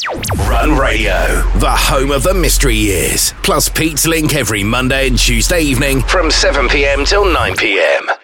Run Radio, the home of the mystery years. Plus Pete's Link every Monday and Tuesday evening from 7 p.m. till 9 p.m.